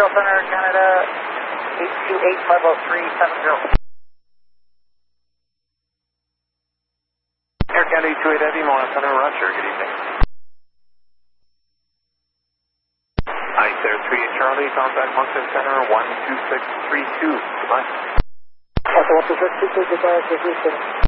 Montreal Center, Canada, 828-503-70. Air Canada 828 Eddie, Montreal Center, Roger, good evening. Ice Air 38 Charlie, contact Moncton Center, 12632, goodbye. Okay, 12632, goodbye,